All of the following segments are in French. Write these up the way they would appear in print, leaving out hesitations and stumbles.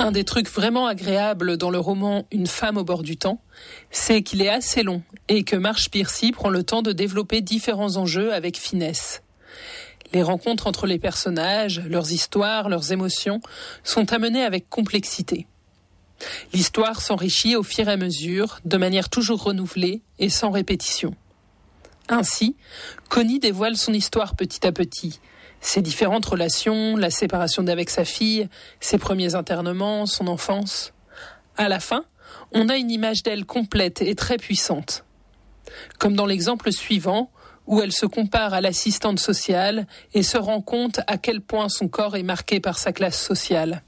Un des trucs vraiment agréables dans le roman Une femme au bord du temps, c'est qu'il est assez long et que Marsh Piercy prend le temps de développer différents enjeux avec finesse. Les rencontres entre les personnages, leurs histoires, leurs émotions sont amenées avec complexité. L'histoire s'enrichit au fur et à mesure, de manière toujours renouvelée et sans répétition. Ainsi, Connie dévoile son histoire petit à petit, ses différentes relations, la séparation d'avec sa fille, ses premiers internements, son enfance. À la fin, on a une image d'elle complète et très puissante. Comme dans l'exemple suivant, où elle se compare à l'assistante sociale et se rend compte à quel point son corps est marqué par sa classe sociale.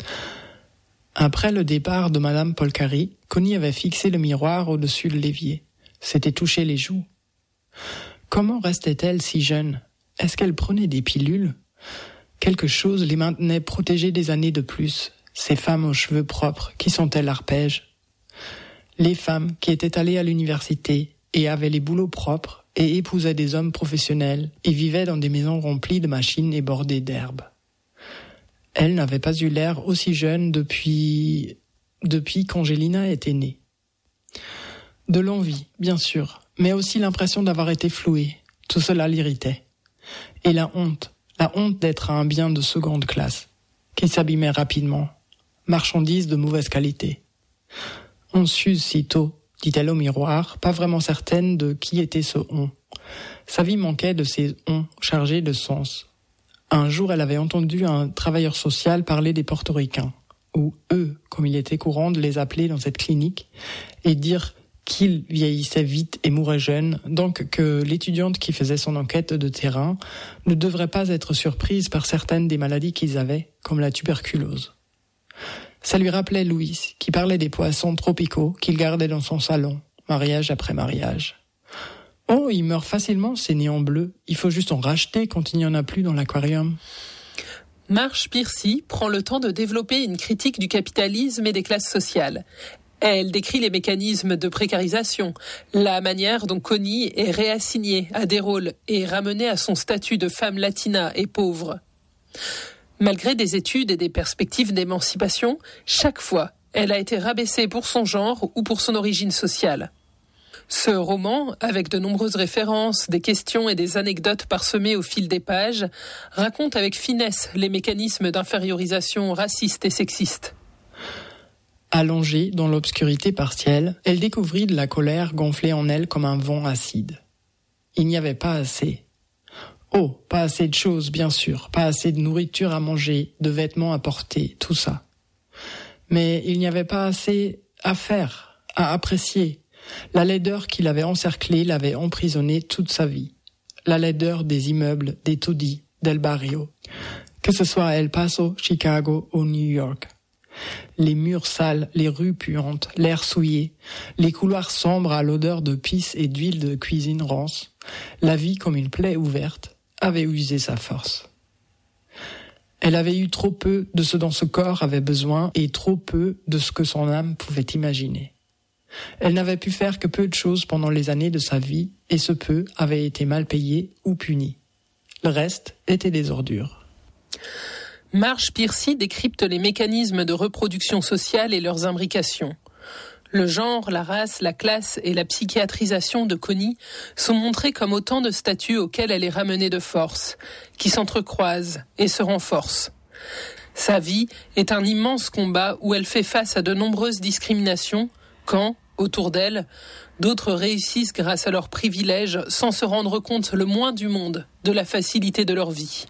Après le départ de Madame Polcari, Connie avait fixé le miroir au-dessus de l'évier. S'était touché les joues. Comment restait-elle si jeune ? Est-ce qu'elle prenait des pilules ? Quelque chose les maintenait protégées des années de plus. Ces femmes aux cheveux propres, qui sont-elles arpèges ? Les femmes qui étaient allées à l'université et avaient les boulots propres et épousaient des hommes professionnels et vivaient dans des maisons remplies de machines et bordées d'herbes. Elle n'avait pas eu l'air aussi jeune depuis qu'Angelina était née. De l'envie, bien sûr, mais aussi l'impression d'avoir été flouée. Tout cela l'irritait. Et la honte d'être un bien de seconde classe, qui s'abîmait rapidement, marchandise de mauvaise qualité. On s'use si tôt, dit-elle au miroir, pas vraiment certaine de qui était ce on. Sa vie manquait de ces on chargés de sens. Un jour, elle avait entendu un travailleur social parler des portoricains, ou eux, comme il était courant de les appeler dans cette clinique, et dire qu'ils vieillissaient vite et mouraient jeunes, donc que l'étudiante qui faisait son enquête de terrain ne devrait pas être surprise par certaines des maladies qu'ils avaient, comme la tuberculose. Ça lui rappelait Louise, qui parlait des poissons tropicaux qu'il gardait dans son salon, mariage après mariage. Oh, ils meurent facilement, ces néons bleus. Il faut juste en racheter quand il n'y en a plus dans l'aquarium. Marsh Piercy prend le temps de développer une critique du capitalisme et des classes sociales. Elle décrit les mécanismes de précarisation, la manière dont Connie est réassignée à des rôles et ramenée à son statut de femme latina et pauvre. Malgré des études et des perspectives d'émancipation, chaque fois, elle a été rabaissée pour son genre ou pour son origine sociale. Ce roman, avec de nombreuses références, des questions et des anecdotes parsemées au fil des pages, raconte avec finesse les mécanismes d'infériorisation racistes et sexistes. Allongée dans l'obscurité partielle, elle découvrit de la colère gonflée en elle comme un vent acide. Il n'y avait pas assez. Oh, pas assez de choses, bien sûr, pas assez de nourriture à manger, de vêtements à porter, tout ça. Mais il n'y avait pas assez à faire, à apprécier. La laideur qui l'avait encerclée l'avait emprisonnée toute sa vie. La laideur des immeubles, des taudis, del barrio. Que ce soit à El Paso, Chicago ou New York. Les murs sales, les rues puantes, l'air souillé, les couloirs sombres à l'odeur de pisse et d'huile de cuisine rance, la vie comme une plaie ouverte, avait usé sa force. Elle avait eu trop peu de ce dont ce corps avait besoin et trop peu de ce que son âme pouvait imaginer. Elle n'avait pu faire que peu de choses pendant les années de sa vie et ce peu avait été mal payé ou puni. Le reste était des ordures. Marsh Piercy décrypte les mécanismes de reproduction sociale et leurs imbrications. Le genre, la race, la classe et la psychiatrisation de Connie sont montrés comme autant de statuts auxquels elle est ramenée de force, qui s'entrecroisent et se renforcent. Sa vie est un immense combat où elle fait face à de nombreuses discriminations quand, autour d'elle, d'autres réussissent grâce à leurs privilèges sans se rendre compte le moins du monde de la facilité de leur vie.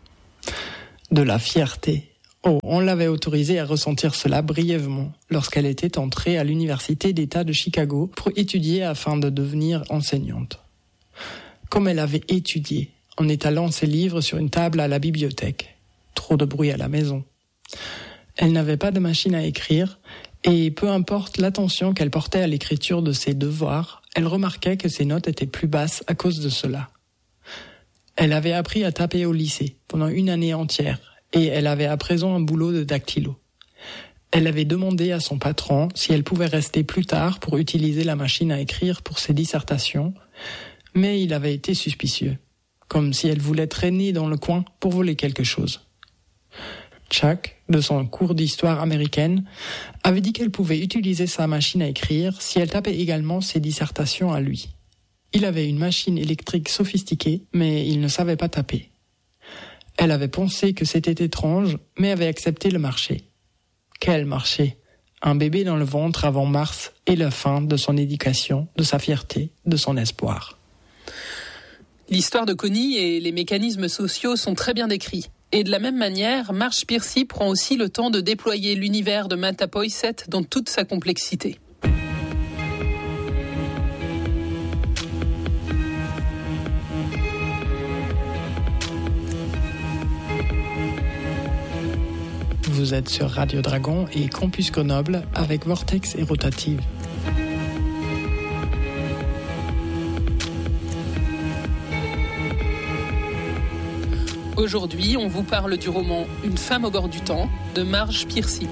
De la fierté. Oh, on l'avait autorisée à ressentir cela brièvement lorsqu'elle était entrée à l'Université d'État de Chicago pour étudier afin de devenir enseignante. Comme elle avait étudié, en étalant ses livres sur une table à la bibliothèque. Trop de bruit à la maison. Elle n'avait pas de machine à écrire et peu importe l'attention qu'elle portait à l'écriture de ses devoirs, elle remarquait que ses notes étaient plus basses à cause de cela. Elle avait appris à taper au lycée pendant une année entière et elle avait à présent un boulot de dactylo. Elle avait demandé à son patron si elle pouvait rester plus tard pour utiliser la machine à écrire pour ses dissertations, mais il avait été suspicieux, comme si elle voulait traîner dans le coin pour voler quelque chose. Chuck, de son cours d'histoire américaine, avait dit qu'elle pouvait utiliser sa machine à écrire si elle tapait également ses dissertations à lui. Il avait une machine électrique sophistiquée, mais il ne savait pas taper. Elle avait pensé que c'était étrange, mais avait accepté le marché. Quel marché ? Un bébé dans le ventre avant mars et la fin de son éducation, de sa fierté, de son espoir. L'histoire de Connie et les mécanismes sociaux sont très bien décrits. Et de la même manière, Marge Piercy prend aussi le temps de déployer l'univers de Mata Poiset dans toute sa complexité. Vous êtes sur Radio Dragon et Campus Grenoble avec Vortex et Rotative. Aujourd'hui, on vous parle du roman Une femme au bord du temps de Marge Piercy.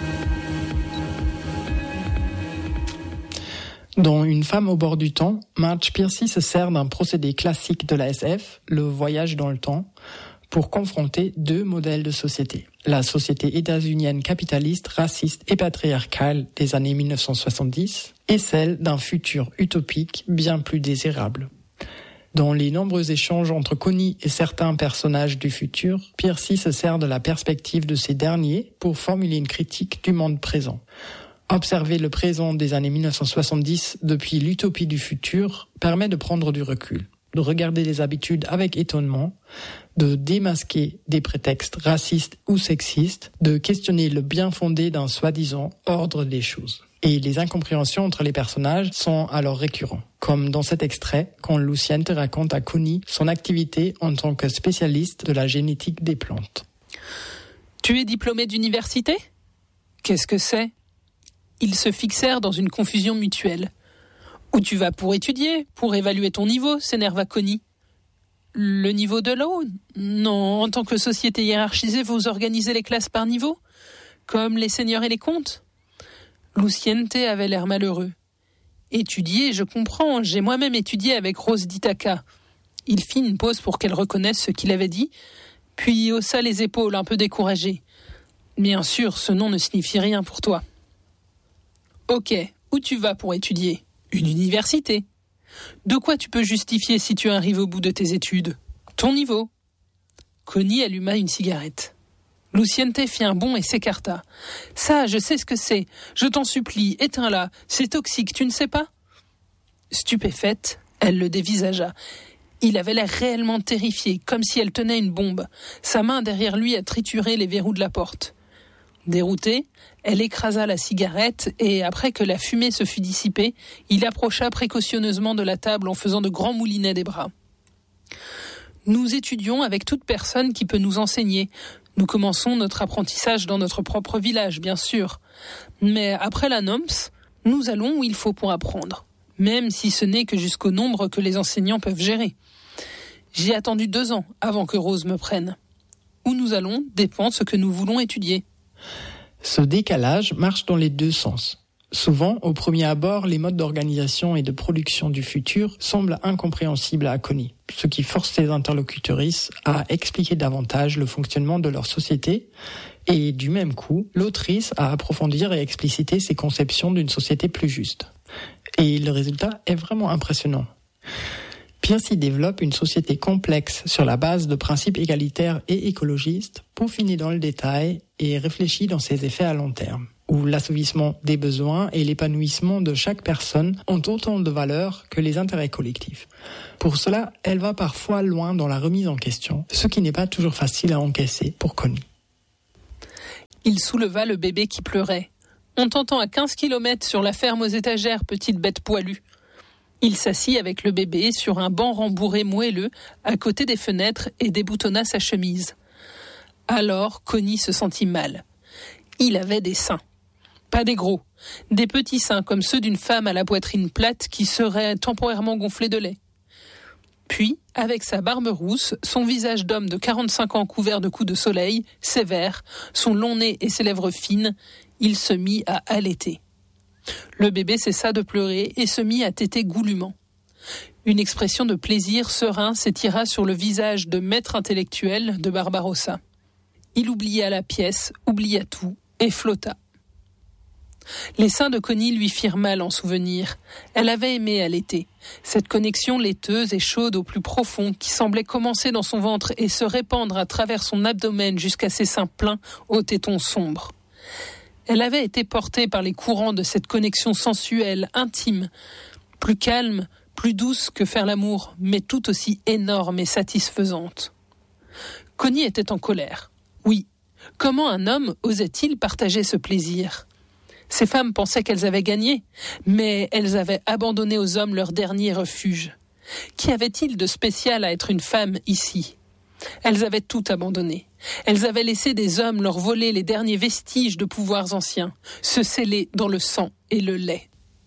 Dans Une femme au bord du temps, Marge Piercy se sert d'un procédé classique de la SF, le voyage dans le temps, pour confronter deux modèles de société. La société états-unienne capitaliste, raciste et patriarcale des années 1970 et celle d'un futur utopique bien plus désirable. Dans les nombreux échanges entre Connie et certains personnages du futur, Piercy se sert de la perspective de ces derniers pour formuler une critique du monde présent. Observer le présent des années 1970 depuis l'utopie du futur permet de prendre du recul, de regarder les habitudes avec étonnement, de démasquer des prétextes racistes ou sexistes, de questionner le bien fondé d'un soi-disant ordre des choses. Et les incompréhensions entre les personnages sont alors récurrents, comme dans cet extrait quand Luciente raconte à Connie son activité en tant que spécialiste de la génétique des plantes. Tu es diplômé d'université ? Qu'est-ce que c'est ? Ils se fixèrent dans une confusion mutuelle. Où tu vas pour étudier, pour évaluer ton niveau, s'énerva Connie. Le niveau de l'eau ? Non, en tant que société hiérarchisée, vous organisez les classes par niveau ? Comme les seigneurs et les comtes ? Luciente avait l'air malheureux. Étudier, je comprends, j'ai moi-même étudié avec Rose d'Ithaca. Il fit une pause pour qu'elle reconnaisse ce qu'il avait dit, puis haussa les épaules un peu découragé. Bien sûr, ce nom ne signifie rien pour toi. Ok, où tu vas pour étudier ? Une université. De quoi tu peux justifier si tu arrives au bout de tes études ? Ton niveau. Connie alluma une cigarette. Luciente fit un bond et s'écarta. Ça, je sais ce que c'est. Je t'en supplie, éteins-la. C'est toxique, tu ne sais pas ? Stupéfaite, elle le dévisagea. Il avait l'air réellement terrifié, comme si elle tenait une bombe. Sa main derrière lui a trituré les verrous de la porte. Déroutée, elle écrasa la cigarette et, après que la fumée se fut dissipée, il approcha précautionneusement de la table en faisant de grands moulinets des bras. Nous étudions avec toute personne qui peut nous enseigner. Nous commençons notre apprentissage dans notre propre village, bien sûr. Mais après la NOMS, nous allons où il faut pour apprendre, même si ce n'est que jusqu'au nombre que les enseignants peuvent gérer. J'ai attendu 2 ans avant que Rose me prenne. Où nous allons dépend ce que nous voulons étudier. Ce décalage marche dans les deux sens. Souvent, au premier abord, les modes d'organisation et de production du futur semblent incompréhensibles à Connie, ce qui force ses interlocutrices à expliquer davantage le fonctionnement de leur société et, du même coup, l'autrice à approfondir et expliciter ses conceptions d'une société plus juste. Et le résultat est vraiment impressionnant. Piercy développe une société complexe sur la base de principes égalitaires et écologistes, peaufinée dans le détail et réfléchie dans ses effets à long terme, où l'assouvissement des besoins et l'épanouissement de chaque personne ont autant de valeur que les intérêts collectifs. Pour cela, elle va parfois loin dans la remise en question, ce qui n'est pas toujours facile à encaisser pour Connie. Il souleva le bébé qui pleurait. On t'entend à 15 km sur la ferme aux étagères, petite bête poilue. Il s'assit avec le bébé sur un banc rembourré moelleux à côté des fenêtres et déboutonna sa chemise. Alors, Connie se sentit mal. Il avait des seins. Pas des gros, des petits seins comme ceux d'une femme à la poitrine plate qui serait temporairement gonflée de lait. Puis, avec sa barbe rousse, son visage d'homme de 45 ans couvert de coups de soleil, sévère, son long nez et ses lèvres fines, il se mit à allaiter. Le bébé cessa de pleurer et se mit à téter goulûment. Une expression de plaisir serein s'étira sur le visage de maître intellectuel de Barbarossa. il oublia la pièce, oublia tout et flotta. Les seins de Connie lui firent mal en souvenir. Elle avait aimé allaiter. Cette connexion laiteuse et chaude au plus profond qui semblait commencer dans son ventre et se répandre à travers son abdomen jusqu'à ses seins pleins aux tétons sombres. Elle avait été portée par les courants de cette connexion sensuelle, intime, plus calme, plus douce que faire l'amour, mais tout aussi énorme et satisfaisante. Connie était en colère. Oui, comment un homme osait-il partager ce plaisir ? Ces femmes pensaient qu'elles avaient gagné, mais elles avaient abandonné aux hommes leur dernier refuge. Qu'y avait-il de spécial à être une femme ici ? Elles avaient tout abandonné. Elles avaient laissé des hommes leur voler les derniers vestiges de pouvoirs anciens, se sceller dans le sang et le lait.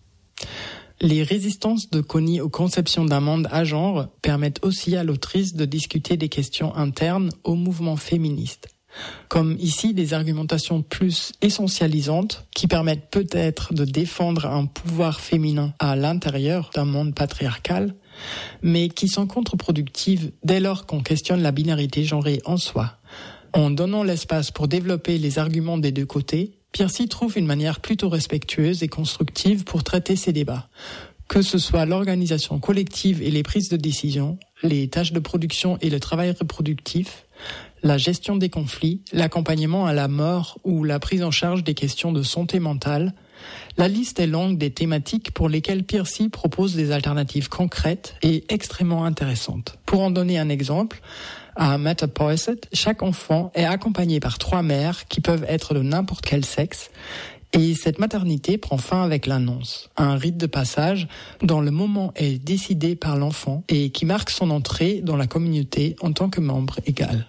Les résistances de Connie aux conceptions d'un monde à genre permettent aussi à l'autrice de discuter des questions internes au mouvement féministe. Comme ici des argumentations plus essentialisantes qui permettent peut-être de défendre un pouvoir féminin à l'intérieur d'un monde patriarcal, mais qui sont contre-productives dès lors qu'on questionne la binarité genrée en soi. En donnant l'espace pour développer les arguments des deux côtés, Piercy trouve une manière plutôt respectueuse et constructive pour traiter ces débats. Que ce soit l'organisation collective et les prises de décision, les tâches de production et le travail reproductif, la gestion des conflits, l'accompagnement à la mort ou la prise en charge des questions de santé mentale, la liste est longue des thématiques pour lesquelles Piercy propose des alternatives concrètes et extrêmement intéressantes. Pour en donner un exemple, à Mattapoisett, chaque enfant est accompagné par 3 mères qui peuvent être de n'importe quel sexe, et cette maternité prend fin avec l'annonce, un rite de passage dont le moment est décidé par l'enfant et qui marque son entrée dans la communauté en tant que membre égal.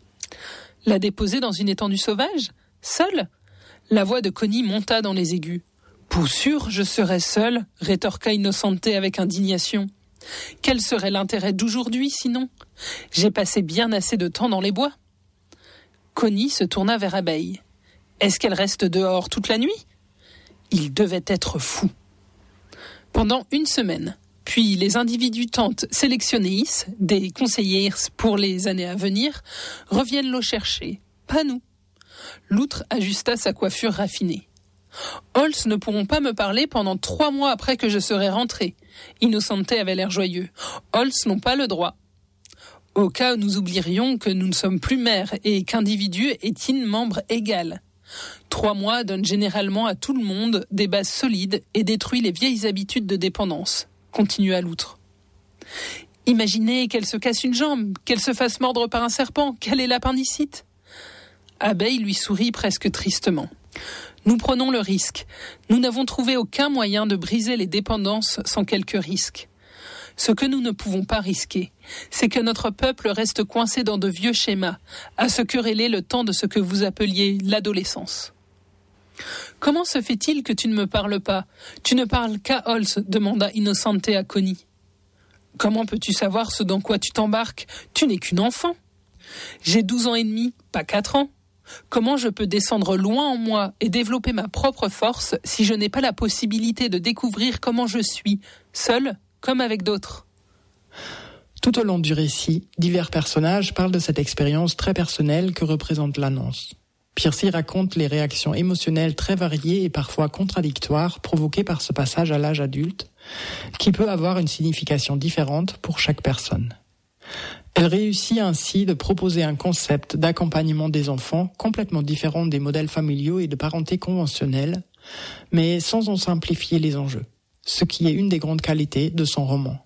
La déposer dans une étendue sauvage ? Seule ? La voix de Connie monta dans les aigus. « Pour sûr, je serais seule » rétorqua Innocente avec indignation. « Quel serait l'intérêt d'aujourd'hui, sinon ? J'ai passé bien assez de temps dans les bois. » Connie se tourna vers Abeille. « Est-ce qu'elle reste dehors toute la nuit ?» Il devait être fou. Pendant 1 semaine, puis les individus tentent sélectionnés, des conseillers pour les années à venir, reviennent l'eau chercher. Pas nous. L'outre ajusta sa coiffure raffinée. Holz ne pourront pas me parler pendant 3 mois après que je serai rentrée. Innocente avait l'air joyeux. Holz n'ont pas le droit. Au cas où nous oublierions que nous ne sommes plus mères et qu'individu est une membre égale. 3 mois donnent généralement à tout le monde des bases solides et détruit les vieilles habitudes de dépendance, continua l'outre. Imaginez qu'elle se casse une jambe, qu'elle se fasse mordre par un serpent, qu'elle ait l'appendicite. Abeille lui sourit presque tristement. Nous prenons le risque. Nous n'avons trouvé aucun moyen de briser les dépendances sans quelque risque. Ce que nous ne pouvons pas risquer, c'est que notre peuple reste coincé dans de vieux schémas, à se quereller le temps de ce que vous appeliez l'adolescence. Comment se fait-il que tu ne me parles pas ? Tu ne parles qu'à Holz, demanda Innocente à Connie. Comment peux-tu savoir ce dans quoi tu t'embarques ? Tu n'es qu'une enfant. J'ai 12 ans et demi, pas 4 ans. Comment je peux descendre loin en moi et développer ma propre force si je n'ai pas la possibilité de découvrir comment je suis, seule comme avec d'autres ? Tout au long du récit, divers personnages parlent de cette expérience très personnelle que représente l'annonce. Piercy raconte les réactions émotionnelles très variées et parfois contradictoires provoquées par ce passage à l'âge adulte, qui peut avoir une signification différente pour chaque personne. Elle réussit ainsi de proposer un concept d'accompagnement des enfants complètement différent des modèles familiaux et de parenté conventionnels, mais sans en simplifier les enjeux, ce qui est une des grandes qualités de son roman.